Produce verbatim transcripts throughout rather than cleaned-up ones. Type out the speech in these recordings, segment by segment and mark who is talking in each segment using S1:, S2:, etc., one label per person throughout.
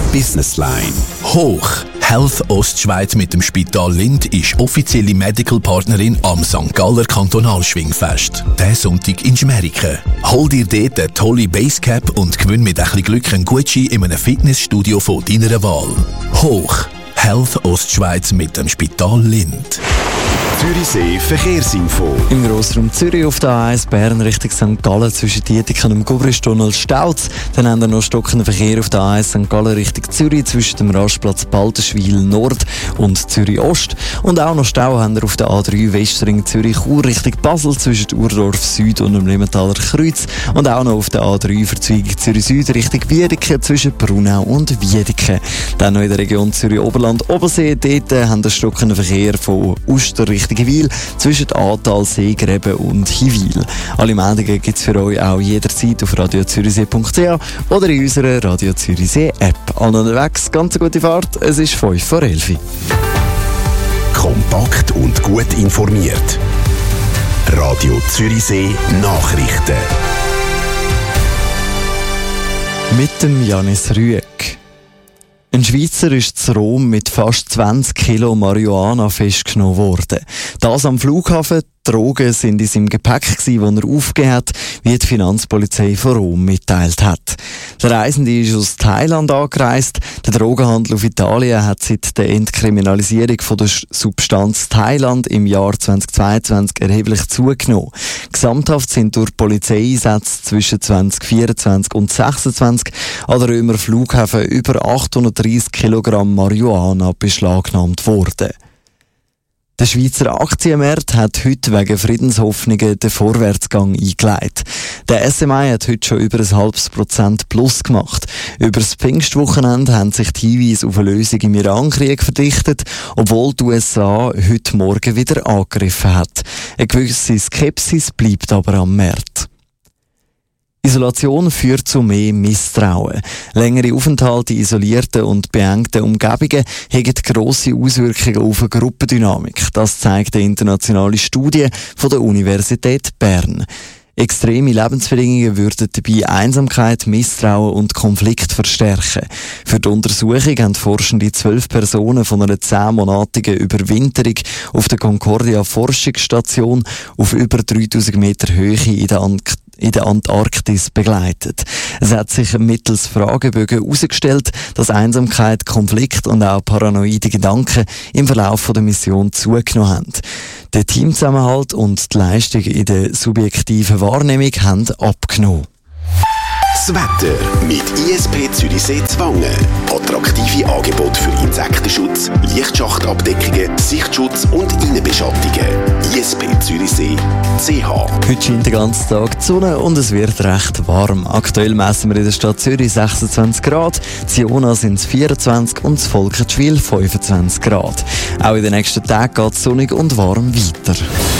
S1: Businessline. Hoch. Health Ostschweiz mit dem Spital Lind ist offizielle Medical Partnerin am Sankt Galler Kantonalschwingfest. Der Sonntag in Schmeriken. Hol dir dort eine tolle Basecap und gewinn mit ein bisschen Glück einen Gutschein in einem Fitnessstudio von deiner Wahl. Hoch. Health Ostschweiz mit dem Spital Lind.
S2: Zürichsee Verkehrsinfo.
S3: Im Grossraum Zürich auf der A eins Bern Richtung Sankt Gallen zwischen Dietikon und Gubristunnel Stauz. Dann haben wir noch stockenden Verkehr auf der A eins Sankt Gallen Richtung Zürich zwischen dem Rastplatz Baldenschwil Nord und Zürich Ost. Und auch noch Stau haben wir auf der A drei Westring Zürich Chur Richtung Basel zwischen Urdorf Süd und dem Limentaler Kreuz. Und auch noch auf der A drei Verzweigung Zürich Süd Richtung Wiedeke zwischen Brunau und Wiedeke. Dann noch in der Region Zürich Oberland Obersee. Dort haben wir stockenden Verkehr von Uster Richtung Hiwil zwischen Ahrtal, Seegräben und Hiwil. Alle Meldungen gibt es für euch auch jederzeit auf radio zürichsee punkt c h oder in unserer Radio Zürichsee App. Alle unterwegs, ganz eine gute Fahrt. Es ist fünf vor elf.
S2: Kompakt und gut informiert. Radio Zürichsee Nachrichten.
S3: Mit dem Janis Rüegg. Ein Schweizer ist zu Rom mit fast zwanzig Kilo Marihuana festgenommen worden. Das am Flughafen. Die Drogen sind in seinem Gepäck gewesen, das er aufgegeben hat, wie die Finanzpolizei von Rom mitteilt hat. Der Reisende ist aus Thailand angereist. Der Drogenhandel auf Italien hat seit der Entkriminalisierung von der Substanz Thailand im Jahr zweitausendzweiundzwanzig erheblich zugenommen. Gesamthaft sind durch Polizeieinsätze zwischen zweitausendvierundzwanzig und zweitausendsechsundzwanzig an der Römer Flughafen über achthundertdreissig Kilogramm Marihuana beschlagnahmt worden. Der Schweizer Aktienmarkt hat heute wegen Friedenshoffnungen den Vorwärtsgang eingeleitet. Der S M I hat heute schon über ein halbes Prozent plus gemacht. Über das Pfingstwochenende haben sich die Hinweise auf eine Lösung im Irankrieg verdichtet, obwohl die U S A heute Morgen wieder angegriffen hat. Eine gewisse Skepsis bleibt aber am Markt. Isolation führt zu mehr Misstrauen. Längere Aufenthalte in isolierten und beengten Umgebungen haben grosse Auswirkungen auf eine Gruppendynamik. Das zeigt eine internationale Studie von der Universität Bern. Extreme Lebensbedingungen würden dabei Einsamkeit, Misstrauen und Konflikt verstärken. Für die Untersuchung haben Forschende zwölf Personen von einer zehnmonatigen Überwinterung auf der Concordia Forschungsstation auf über dreitausend Meter Höhe in der Antarktis in der Antarktis begleitet. Es hat sich mittels Fragebögen herausgestellt, dass Einsamkeit, Konflikt und auch paranoide Gedanken im Verlauf der Mission zugenommen haben. Der Teamzusammenhalt und die Leistung in der subjektiven Wahrnehmung haben abgenommen.
S2: Das Wetter mit I S P Zürichsee Zwangen. Attraktive Angebote für Insektenschutz, Lichtschachtabdeckungen, Sichtschutz und Innenbeschattungen. I S P Zürichsee punkt c h.
S3: Heute scheint den ganzen Tag die Sonne und es wird recht warm. Aktuell messen wir in der Stadt Zürich sechsundzwanzig Grad, in Ziona sind es vierundzwanzig und in Volkertschwil fünfundzwanzig Grad. Auch in den nächsten Tagen geht es sonnig und warm weiter.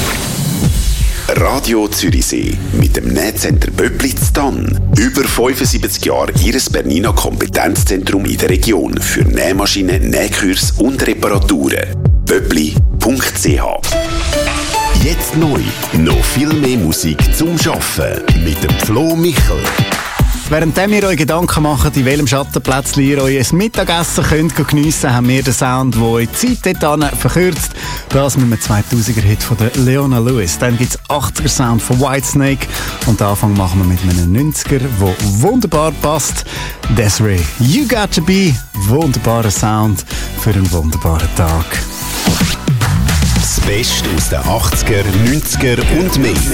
S2: Radio Zürichsee mit dem Nähcenter Böblitz Tann. Über fünfundsiebzig Jahre Ihres Bernina Kompetenzzentrum in der Region für Nähmaschinen, Nähkurs und Reparaturen. böbli punkt c h. Jetzt neu. Noch viel mehr Musik zum Arbeiten mit dem Flo Michel.
S4: Während ihr euch Gedanken macht, in welchem Schattenplätzchen ihr euer Mittagessen könnt geniessen könnt, haben wir den Sound, der eure Zeit dort verkürzt. Das mit einem zweitausender-Hit von der Leona Lewis. Dann gibt es achtziger-Sound von Whitesnake. Und den Anfang machen wir mit einem neunziger, der wunderbar passt. Desiree, You Got To Be. Wunderbarer Sound für einen wunderbaren Tag.
S2: Das Beste aus den achtziger, neunziger und mehr.